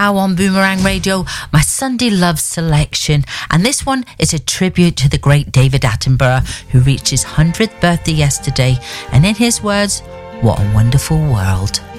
Now on Boomerang Radio, my Sunday Love selection, and this one is a tribute to the great David Attenborough, who reached his 100th birthday yesterday, and in his words, what a wonderful world.